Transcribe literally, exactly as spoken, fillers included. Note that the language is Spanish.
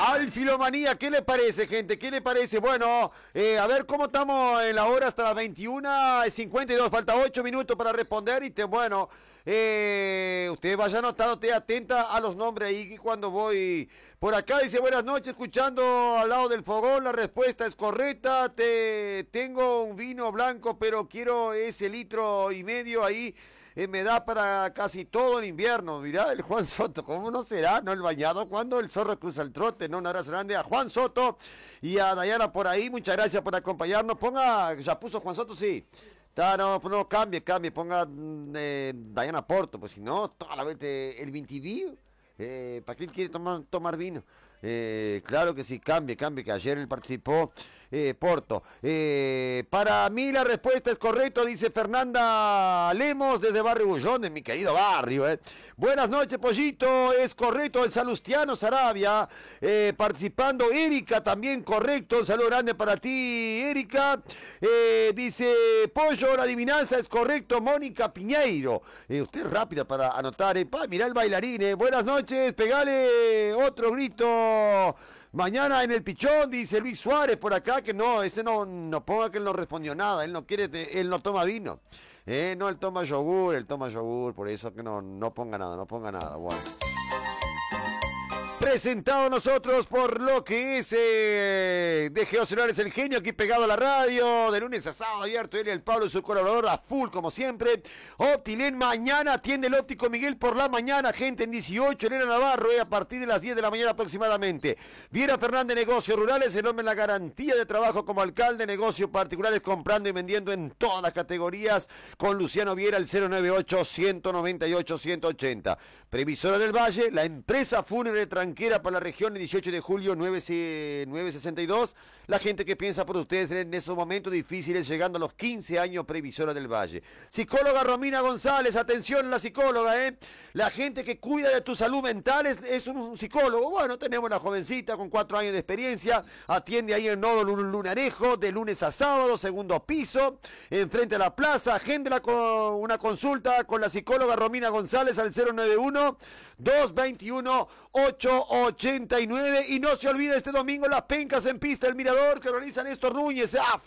Al Filomanía, ¿qué le parece, gente? ¿Qué le parece? Bueno, eh, a ver cómo estamos en la hora hasta las veintiuna cincuenta y dos. Falta ocho minutos para responder y te, bueno, eh, usted vaya anotando, esté atenta a los nombres ahí que cuando voy por acá dice buenas noches, escuchando al lado del fogón, la respuesta es correcta. Te tengo un vino blanco, pero quiero ese litro y medio ahí. Eh, me da para casi todo el invierno. Mirá, el Juan Soto, ¿cómo no será? ¿No el bañado? Cuando el zorro cruza el trote, ¿no? Un abrazo grande a Juan Soto y a Dayana por ahí. Muchas gracias por acompañarnos. Ponga, ya puso Juan Soto, sí. Ta, no, no, cambie, cambie. Ponga eh, Dayana Porto, pues si no, toda la vez eh, el vintivío. Eh, ¿Para qué quiere tomar, tomar vino? Eh, claro que sí, cambie, cambie, que ayer él participó, eh, Porto. Eh, para mí la respuesta es correcta, dice Fernanda Lemos desde Barrio Bullón, de mi querido barrio. Eh. Buenas noches, Pollito, es correcto, el Salustiano Sarabia, eh, participando. Erika también correcto, un saludo grande para ti, Erika. Eh, dice Pollo, la adivinanza es correcto, Mónica Piñeiro. Eh, usted es rápida para anotar, eh. Pa, mirá el bailarín, eh. Buenas noches, pegale otro grito. Mañana en el Pichón, dice Luis Suárez por acá, que no, ese no, no ponga que él no respondió nada, él no quiere, él no toma vino, eh, no, él toma yogur, él toma yogur, por eso que no, no ponga nada, no ponga nada, bueno. Presentado nosotros por lo que es eh, de Geocelulares El Genio, aquí pegado a la radio, de lunes a sábado abierto, él y el Pablo y su colaborador a full como siempre. Optilen, mañana atiende el óptico Miguel por la mañana, gente en dieciocho, Elena Navarro, eh, a partir de las diez de la mañana aproximadamente. Viera Fernández, Negocios Rurales, el hombre en la garantía de trabajo como alcalde, negocios particulares, comprando y vendiendo en todas las categorías, con Luciano Viera, el cero nueve ocho, ciento noventa y ocho, ciento ochenta. Previsora del Valle, la empresa fúnebre tranquila para la región, el dieciocho de julio, nueve sesenta y dos. La gente que piensa por ustedes en esos momentos difíciles, llegando a los quince años, Previsora del Valle. Psicóloga Romina González, atención la psicóloga, ¿eh? La gente que cuida de tu salud mental es, es un psicólogo. Bueno, tenemos la jovencita con cuatro años de experiencia, atiende ahí en Nodo Lunarejo, de lunes a sábado, segundo piso, enfrente a la plaza. Agéndela con una consulta con la psicóloga Romina González al cero nueve uno, dos veintiuno, ocho ochenta y nueve. Y no se olvide este domingo las pencas en pista, el Mirador, que organiza Néstor Núñez. A